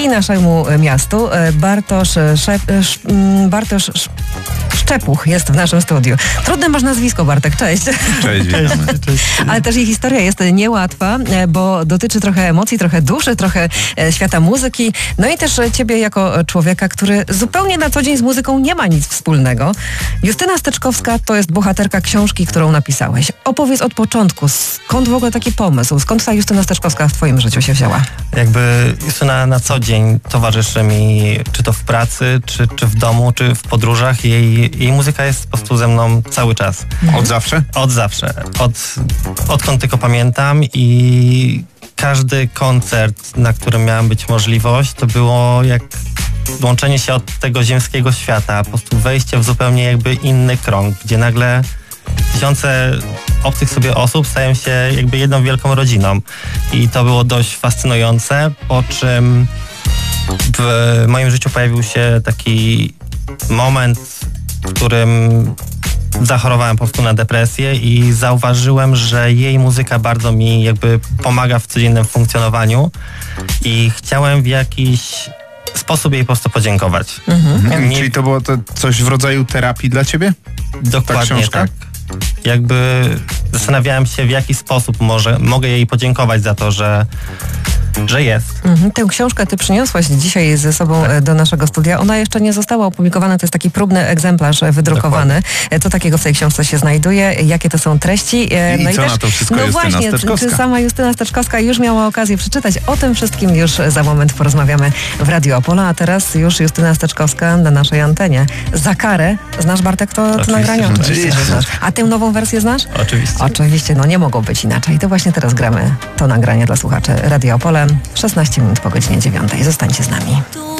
i naszemu miastu. Bartosz Szczepuch jest w naszym studiu. Trudne masz nazwisko, Bartek, cześć. Cześć, witamy. Ale też jej historia jest niełatwa, bo dotyczy trochę emocji, trochę duszy, trochę świata muzyki. No i też ciebie jako człowieka, który zupełnie na co dzień z muzyką nie ma nic wspólnego. Justyna Steczkowska to jest bohaterka książki, którą napisałeś. Opowiedz od początku, skąd w ogóle taki pomysł? Skąd ta Justyna Steczkowska w twoim życiu się wzięła? Jakby Justyna na co dzień towarzyszy mi, czy to w pracy, czy w domu, czy w podróżach. Jej muzyka jest po prostu ze mną cały czas. Od zawsze? Od zawsze. Odkąd tylko pamiętam i każdy koncert, na którym miałem być możliwość, to było jak łączenie się od tego ziemskiego świata, po prostu wejście w zupełnie jakby inny krąg, gdzie nagle tysiące obcych sobie osób stają się jakby jedną wielką rodziną. I to było dość fascynujące, po czym w moim życiu pojawił się taki moment, w którym zachorowałem po prostu na depresję i zauważyłem, że jej muzyka bardzo mi jakby pomaga w codziennym funkcjonowaniu i chciałem w jakiś sposób jej po prostu podziękować. Czyli to było to coś w rodzaju terapii dla ciebie? Dokładnie tak. Jakby zastanawiałem się, w jaki sposób mogę jej podziękować za to, że jest. Tę książkę ty przyniosłaś dzisiaj ze sobą do naszego studia. Ona jeszcze nie została opublikowana, to jest taki próbny egzemplarz wydrukowany. Dokładnie. Co takiego w tej książce się znajduje? Jakie to są treści? I co na to wszystko Justyna Steczkowska? Czy sama Justyna Steczkowska już miała okazję przeczytać? O tym wszystkim już za moment porozmawiamy w Radio Opole, a teraz już Justyna Steczkowska na naszej antenie. Za karę. Znasz, Bartek, to nagranie? Oczywiście, że znasz. A tę nową wersję znasz? Oczywiście. Oczywiście, no nie mogło być inaczej. To właśnie teraz gramy to nagranie dla słuchaczy Radio Opole. 16 minut po godzinie 9. Zostańcie z nami.